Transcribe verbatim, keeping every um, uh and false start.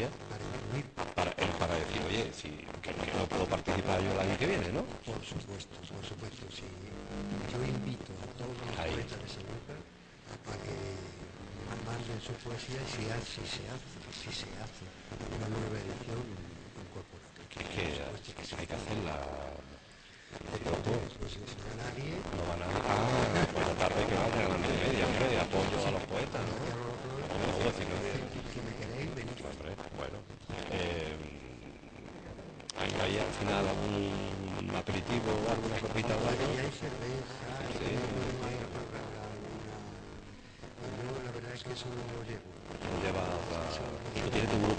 día, para incluir, para, él para decir, oye, si, que, que no puedo participar yo el año que viene, ¿no? por supuesto, por supuesto, sí. Yo invito a todos los Ahí. poetas de Sanlúcar a que manden su poesía y si, hace, si se hace, si se hace una nueva edición, incorporarla. Que es que Por supuesto que sí. hay que hacerla. Entonces, pues si no hay nadie, No van a... Ah, por la tarde que vayan a las nueve y media, hombre, de apoyo a los poetas, ¿no? ya no lo puedo No, no, no, si no es... si me queréis, venid. Hombre, bueno. Eh, ¿hay, hay al final algún aperitivo o alguna copita o algo? Y hay cerveza, Sí. y hay alguna... Y yo la verdad es que eso no lo llevo. Lo lleva a otra... Tú tienes tu grupo